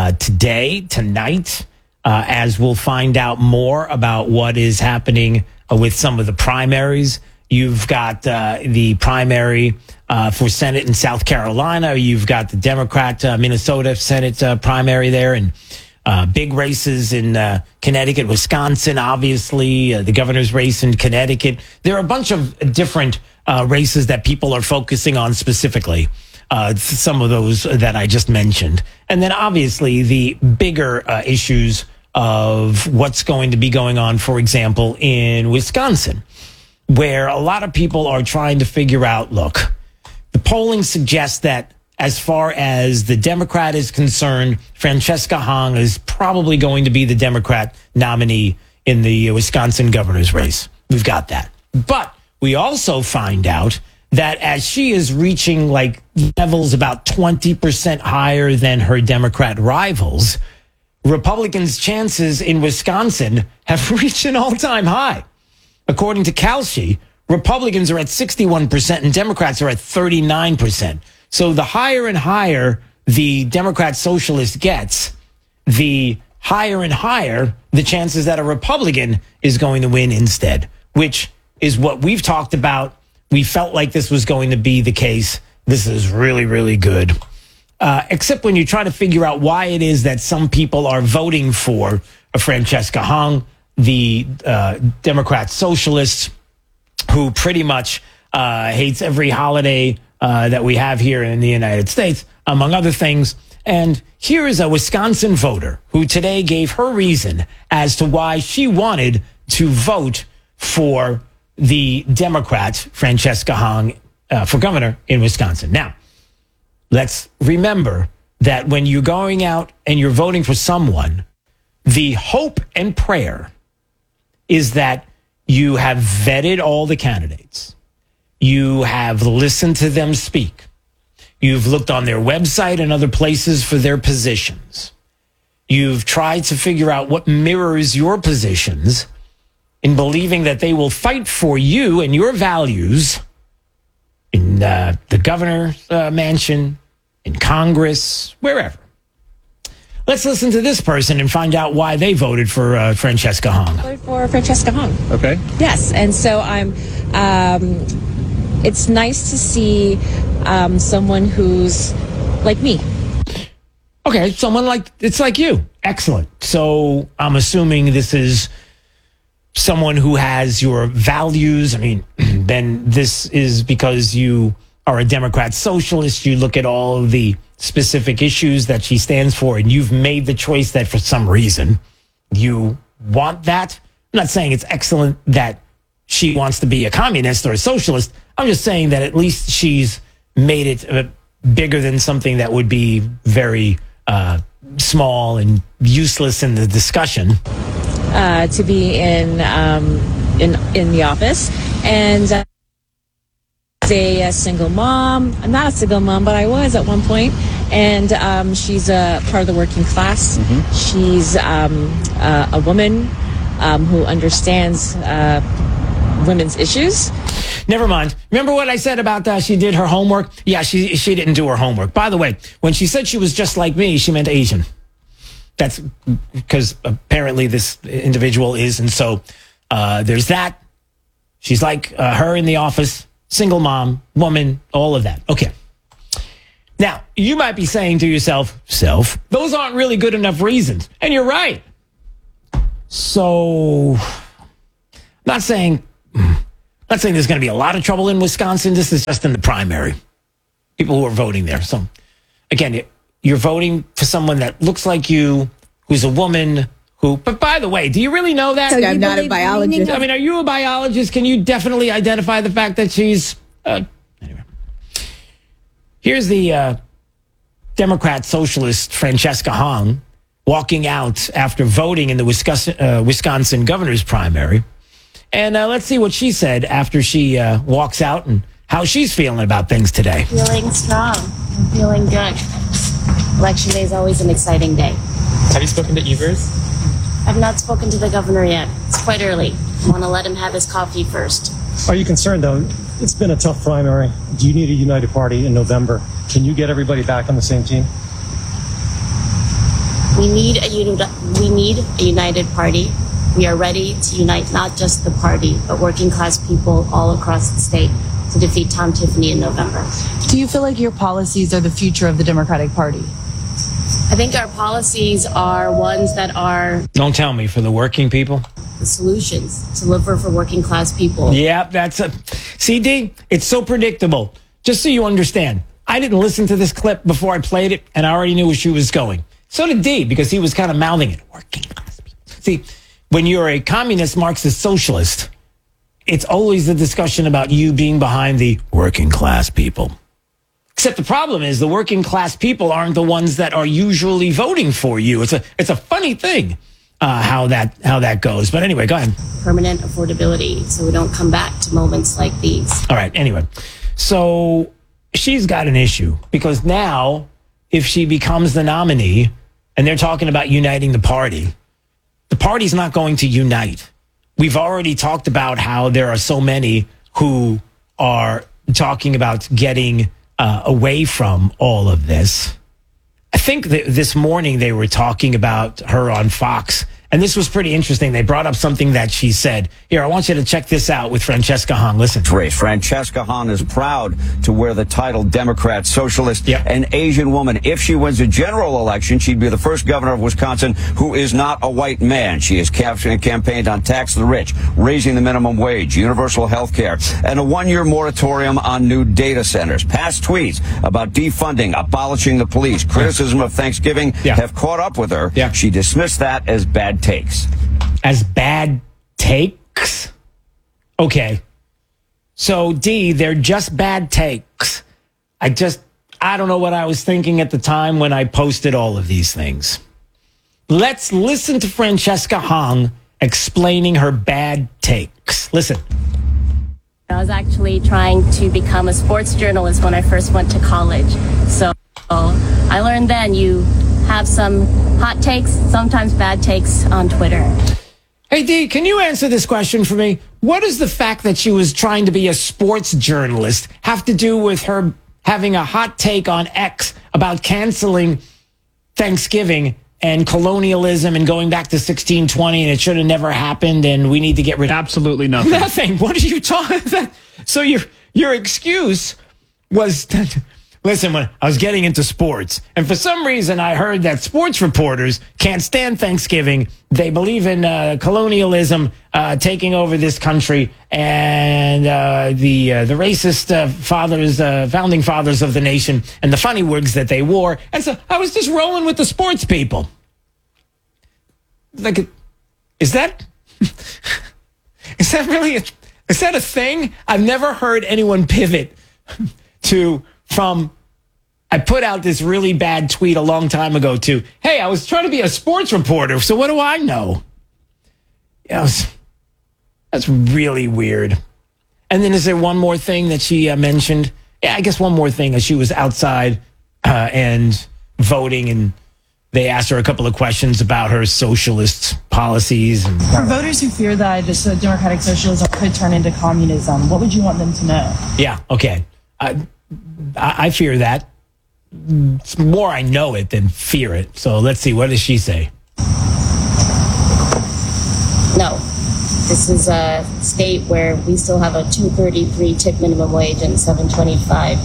tonight, as we'll find out more about what is happening with some of the primaries. You've got the primary for Senate in South Carolina. You've got the Democrat Minnesota Senate primary there, and big races in Connecticut, Wisconsin, obviously, the governor's race in Connecticut. There are a bunch of different races that people are focusing on specifically, some of those that I just mentioned. And then obviously the bigger issues of what's going to be going on, for example, in Wisconsin, where a lot of people are trying to figure out, look, the polling suggests that as far as the Democrat is concerned, Francesca Hong is probably going to be the Democrat nominee in the Wisconsin governor's race. We've got that. But we also find out that as she is reaching like levels about 20% higher than her Democrat rivals, Republicans' chances in Wisconsin have reached an all-time high. According to Kalshi, Republicans are at 61% and Democrats are at 39%. So the higher and higher the Democrat socialist gets, the higher and higher the chances that a Republican is going to win instead, which is what we've talked about. We felt like this was going to be the case. This is really, really good. Except when you try to figure out why it is that some people are voting for Francesca Hong, the Democrat socialist who pretty much hates every holiday that we have here in the United States, among other things. And here is a Wisconsin voter who today gave her reason as to why she wanted to vote for the Democrat, Francesca Hong, for governor in Wisconsin. Now, let's remember that when you're going out and you're voting for someone, the hope and prayer is that you have vetted all the candidates. You have listened to them speak. You've looked on their website and other places for their positions. You've tried to figure out what mirrors your positions in believing that they will fight for you and your values in the governor's mansion, in Congress, wherever. Let's listen to this person and find out why they voted for Francesca Hong. Voted for Francesca Hong. Okay. Yes, and so I'm. It's nice to see someone who's like me. Okay, someone like you. Excellent. So I'm assuming this is someone who has your values. I mean, then this is because you are a Democrat socialist. You look at all of the specific issues that she stands for, and you've made the choice that for some reason you want that. I'm not saying it's excellent that she wants to be a communist or a socialist. I'm just saying that at least she's made it bigger than something that would be very small and useless in the discussion. To be in the office, and a single mom. I'm not a single mom, but I was at one point. And she's a part of the working class. Mm-hmm. She's a woman who understands women's issues. Never mind. Remember what I said about she did her homework? Yeah, she didn't do her homework. By the way, when she said she was just like me, she meant Asian. That's because apparently this individual is. And so there's that. She's like her in the office, single mom, woman, all of that. Okay. Now, you might be saying to yourself, those aren't really good enough reasons. And you're right. So, not saying there's going to be a lot of trouble in Wisconsin. This is just in the primary. People who are voting there. So, again, you're voting for someone that looks like you, who's a woman who, but by the way, do you really know that? So I'm not a biologist. I mean, are you a biologist? Can you definitely identify the fact that she's, anyway. Here's the Democrat socialist Francesca Hong walking out after voting in the Wisconsin governor's primary. And let's see what she said after she walks out and how she's feeling about things today. Feeling strong. I'm feeling good. Election day is always an exciting day. Have you spoken to Evers? I've not spoken to the governor yet. It's quite early. I want to let him have his coffee first. Are you concerned, though? It's been a tough primary. Do you need a united party in November? Can you get everybody back on the same team? We need a united party. We are ready to unite not just the party, but working class people all across the state to defeat Tom Tiffany in November. Do you feel like your policies are the future of the Democratic Party? I think our policies are ones that are... Don't tell me, for the working people? The solutions to deliver for working class people. Yeah, that's a... CD, it's so predictable. Just so you understand, I didn't listen to this clip before I played it, and I already knew where she was going. So did D, because he was kind of mouthing it. Working class people. See, when you're a communist, Marxist, socialist, it's always the discussion about you being behind the working class people. Except the problem is the working class people aren't the ones that are usually voting for you. It's a funny thing how that goes. But anyway, go ahead. Permanent affordability, so we don't come back to moments like these. All right. Anyway, so she's got an issue because now, if she becomes the nominee, and they're talking about uniting the party's not going to unite. We've already talked about how there are so many who are talking about getting away from all of this. I think that this morning they were talking about her on Fox, and this was pretty interesting. They brought up something that she said. Here, I want you to check this out with Francesca Hong. Listen. Francesca Hong is proud to wear the title Democrat Socialist, an Asian woman. If she wins a general election, she'd be the first governor of Wisconsin who is not a white man. She has campaigned on tax the rich, raising the minimum wage, universal health care, and a one-year moratorium on new data centers. Past tweets about defunding, abolishing the police, criticism of Thanksgiving have caught up with her. She dismissed that as bad takes. As bad takes? Okay. So, D, they're just bad takes. I don't know what I was thinking at the time when I posted all of these things. Let's listen to Francesca Hong explaining her bad takes. Listen. I was actually trying to become a sports journalist when I first went to college. So I learned then you have some hot takes, sometimes bad takes on Twitter. Hey, D, can you answer this question for me? What does the fact that she was trying to be a sports journalist have to do with her having a hot take on X about canceling Thanksgiving and colonialism and going back to 1620 and it should have never happened and we need to get rid of... Absolutely nothing. Nothing. What are you talking about? So your excuse was... Listen, when I was getting into sports, and for some reason I heard that sports reporters can't stand Thanksgiving. They believe in colonialism taking over this country, and the racist founding fathers of the nation, and the funny wigs that they wore. And so I was just rolling with the sports people. Like, is that really is that a thing? I've never heard anyone pivot from I put out this really bad tweet a long time ago too. Hey, I was trying to be a sports reporter, so what do I know? That's really weird. And then is there one more thing that she mentioned? Yeah, I guess one more thing. She was outside and voting, and they asked her a couple of questions about her socialist policies. And for voters who fear that this democratic socialism could turn into communism, what would you want them to know? Yeah, okay. I fear that. It's more I know it than fear it. So let's see. What does she say? No. This is a state where we still have a $2.33 tip minimum wage and $7.25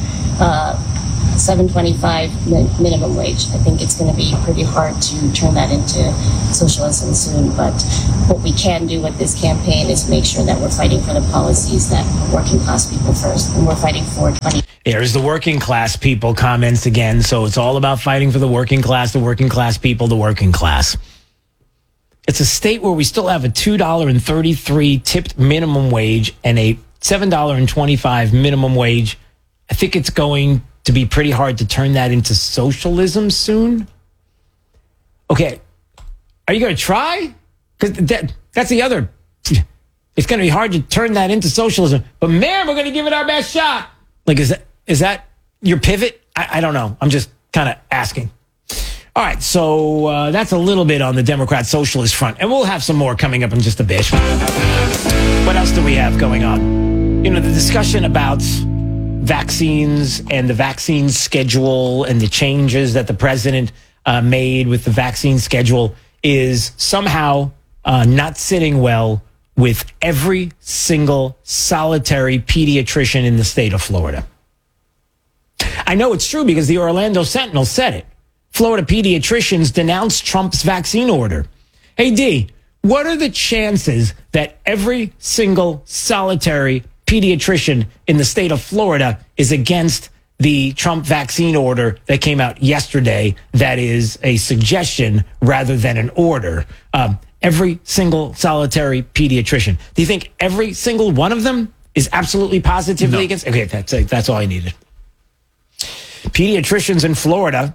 minimum wage. I think it's going to be pretty hard to turn that into socialism soon. But what we can do with this campaign is make sure that we're fighting for the policies that put working class people first, and we're fighting for 20. There's the working class people comments again. So it's all about fighting for the working class people, the working class. It's a state where we still have a $2.33 tipped minimum wage and a $7.25 minimum wage. I think it's going to be pretty hard to turn that into socialism soon. Okay. Are you going to try? Because that's the other. It's going to be hard to turn that into socialism. But man, we're going to give it our best shot. Like, is that your pivot? I don't know. I'm just kind of asking. All right, so that's a little bit on the Democrat Socialist front, and we'll have some more coming up in just a bit. What else do we have going on? The discussion about vaccines and the vaccine schedule and the changes that the president made with the vaccine schedule is somehow not sitting well with every single solitary pediatrician in the state of Florida. I know it's true because the Orlando Sentinel said it. Florida pediatricians denounced Trump's vaccine order. Hey, D, what are the chances that every single solitary pediatrician in the state of Florida is against the Trump vaccine order that came out yesterday that is a suggestion rather than an order? Every single solitary pediatrician. Do you think every single one of them is absolutely positively against? Okay, that's all I needed. Pediatricians in Florida.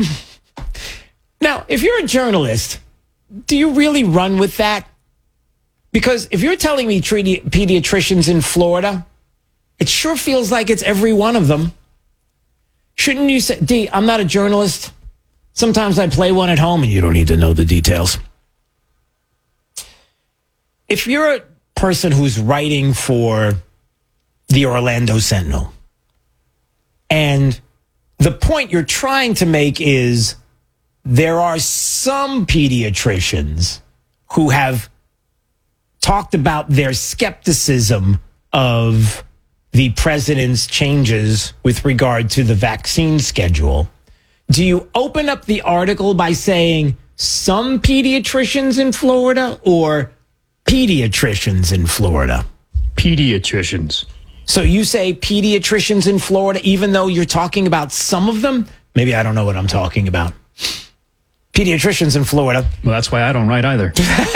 Now, if you're a journalist, do you really run with that? Because if you're telling me pediatricians in Florida, it sure feels like it's every one of them. Shouldn't you say, D, I'm not a journalist. Sometimes I play one at home and you don't need to know the details. If you're a person who's writing for the Orlando Sentinel, and the point you're trying to make is there are some pediatricians who have talked about their skepticism of the president's changes with regard to the vaccine schedule. Do you open up the article by saying some pediatricians in Florida or pediatricians in Florida? Pediatricians. So you say pediatricians in Florida, even though you're talking about some of them? Maybe I don't know what I'm talking about. Pediatricians in Florida. Well, that's why I don't write either.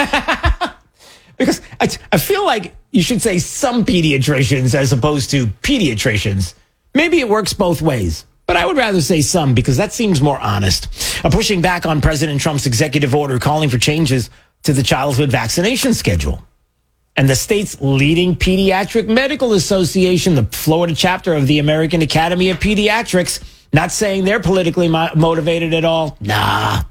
Because I feel like you should say some pediatricians as opposed to pediatricians. Maybe it works both ways, but I would rather say some because that seems more honest. Pushing back on President Trump's executive order calling for changes to the childhood vaccination schedule. And the state's leading pediatric medical association, the Florida chapter of the American Academy of Pediatrics, not saying they're politically motivated at all. Nah.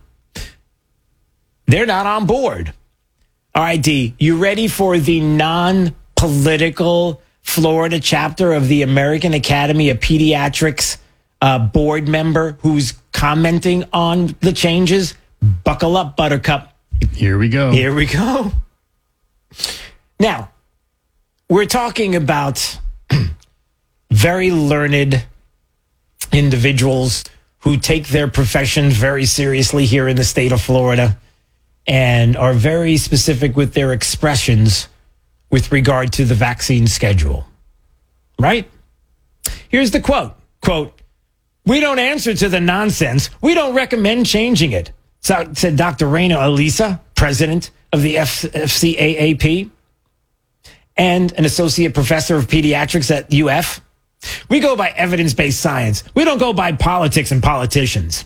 They're not on board. All right, D, you ready for the non-political Florida chapter of the American Academy of Pediatrics board member who's commenting on the changes? Buckle up, Buttercup. Here we go. Here we go. Now, we're talking about very learned individuals who take their profession very seriously here in the state of Florida and are very specific with their expressions with regard to the vaccine schedule. Right? Here's the quote. Quote, "We don't answer to the nonsense. We don't recommend changing it," said Dr. Reina Elisa, president of the FCAAP and an associate professor of pediatrics at UF. We go by evidence-based science. We don't go by politics and politicians.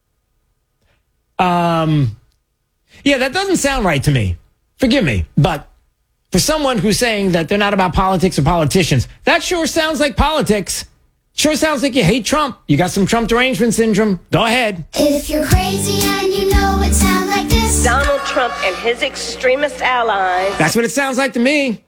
Yeah, that doesn't sound right to me. Forgive me. But for someone who's saying that they're not about politics or politicians, that sure sounds like politics. Sure sounds like you hate Trump. You got some Trump derangement syndrome. Go ahead. If you're crazy and you know it sounds like this. Donald Trump and his extremist allies. That's what it sounds like to me.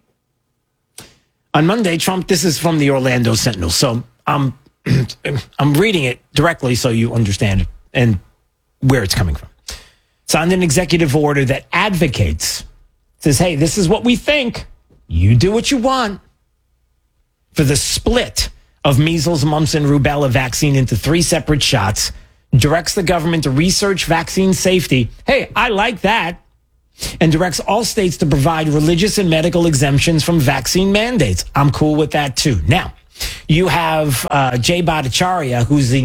On Monday, Trump, this is from the Orlando Sentinel, so I'm reading it directly so you understand it and where it's coming from. Signed an executive order that advocates, says, hey, this is what we think. You do what you want. For the split of measles, mumps, and rubella vaccine into 3 separate shots, directs the government to research vaccine safety. Hey, I like that. And directs all states to provide religious and medical exemptions from vaccine mandates. I'm cool with that too. Now, you have Jay Bhattacharya, who's the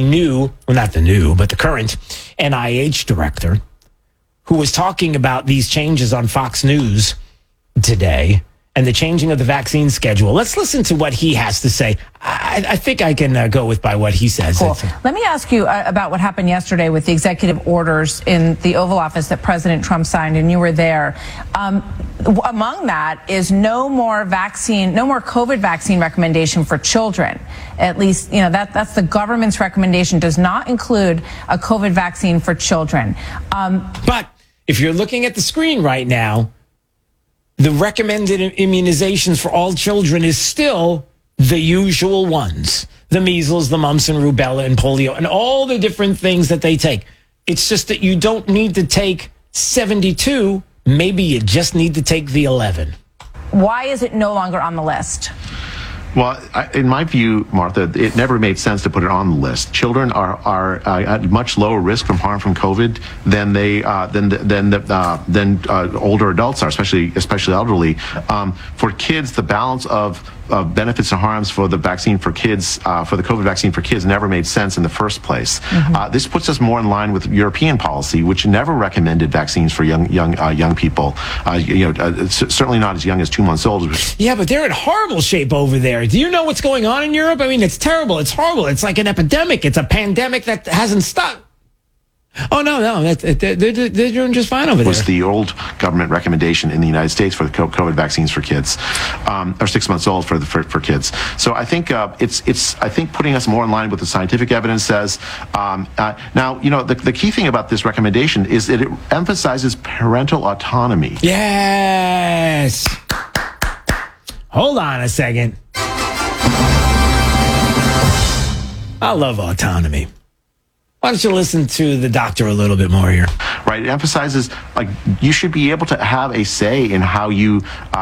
current NIH director, who was talking about these changes on Fox News today and the changing of the vaccine schedule. Let's listen to what he has to say. I think I can go with by what he says. Cool. Let me ask you about what happened yesterday with the executive orders in the Oval Office that President Trump signed, and you were there. Among that is no more COVID vaccine recommendation for children. At least, that's the government's recommendation, does not include a COVID vaccine for children. But if you're looking at the screen right now, the recommended immunizations for all children is still the usual ones. The measles, the mumps and rubella and polio and all the different things that they take. It's just that you don't need to take 72. Maybe you just need to take the 11. Why is it no longer on the list? Well, in my view, Martha, it never made sense to put it on the list. Children are at much lower risk from harm from COVID than older adults are, especially elderly. For kids, the balance of benefits and harms for the vaccine for kids, for the COVID vaccine for kids, never made sense in the first place. Mm-hmm. This puts us more in line with European policy, which never recommended vaccines for young people. Certainly not as young as 2 months old. Yeah, but they're in horrible shape over there. Do you know what's going on in Europe? I mean, it's terrible. It's horrible. It's like an epidemic. It's a pandemic that hasn't stopped. Oh, no. They're doing just fine over there. Was the old government recommendation in the United States for the COVID vaccines for kids, or 6 months old for kids. So I think it's putting us more in line with the scientific evidence says. Now, the key thing about this recommendation is that it emphasizes parental autonomy. Yes. Hold on a second. I love autonomy. Why don't you listen to the doctor a little bit more here? Right. It emphasizes you should be able to have a say in how your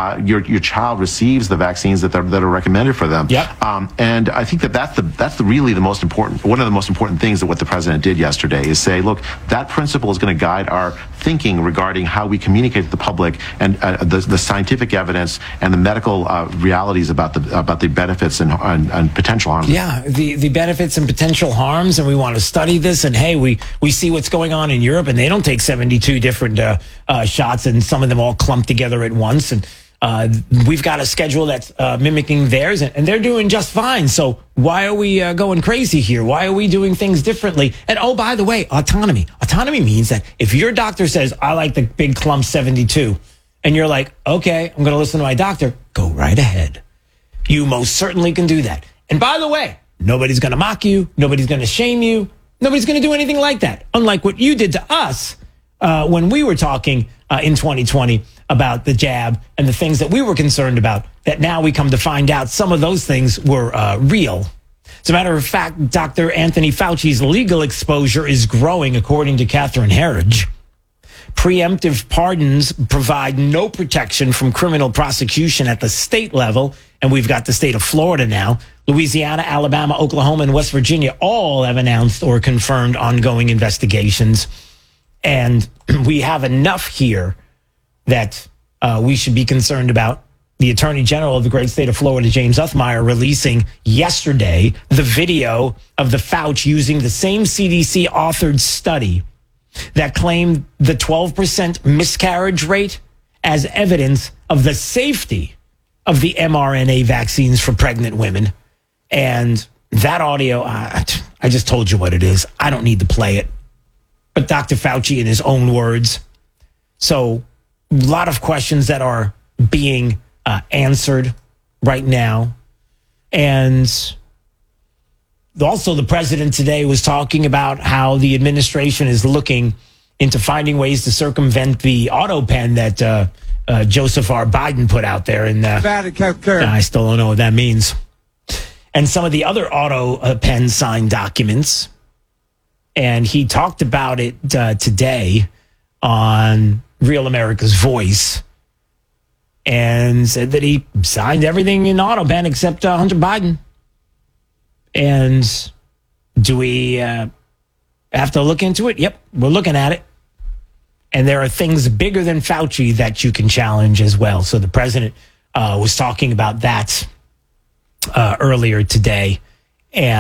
child receives the vaccines that are recommended for them. Yep. And I think that's really the most important, one of the most important things that what the president did yesterday is say, look, that principle is going to guide our thinking regarding how we communicate to the public and the scientific evidence and the medical realities about the benefits and potential harms. Yeah, the benefits and potential harms, and we want to study this. And hey, we see what's going on in Europe, and they don't take 72 different shots, and some of them all clumped together at once. And we've got a schedule that's mimicking theirs, and they're doing just fine. So why are we going crazy here? Why are we doing things differently? And oh, by the way, autonomy. Autonomy means that if your doctor says, I like the big clump 72, and you're like, okay, I'm going to listen to my doctor, go right ahead. You most certainly can do that. And by the way, nobody's going to mock you. Nobody's going to shame you. Nobody's going to do anything like that. Unlike what you did to us when we were talking in 2020 about the jab and the things that we were concerned about, that now we come to find out some of those things were real. As a matter of fact, Dr. Anthony Fauci's legal exposure is growing, according to Catherine Herridge. Preemptive pardons provide no protection from criminal prosecution at the state level. And we've got the state of Florida now. Louisiana, Alabama, Oklahoma, and West Virginia all have announced or confirmed ongoing investigations. And we have enough here that we should be concerned about. The Attorney General of the great state of Florida, James Othmeyer, releasing yesterday the video of the Fauci using the same CDC authored study that claimed the 12% miscarriage rate as evidence of the safety of the mRNA vaccines for pregnant women. And that audio, I just told you what it is. I don't need to play it. But Dr. Fauci, in his own words. So a lot of questions that are being answered right now. And also the president today was talking about how the administration is looking into finding ways to circumvent the auto pen that Joseph R. Biden put out there. And I still don't know what that means. And some of the other auto pen signed documents. And he talked about it today on Real America's Voice and said that he signed everything in auto pen except Hunter Biden. And do we have to look into it? Yep, we're looking at it. And there are things bigger than Fauci that you can challenge as well. So the president was talking about that earlier today. And